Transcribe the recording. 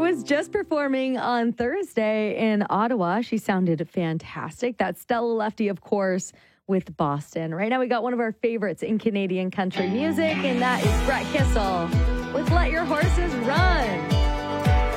was just performing on Thursday in Ottawa. She sounded fantastic. That's Stella Lefty, of course, with Boston. Right now we got one of our favorites in Canadian country music, and that is Brett Kissel with Let Your Horses Run.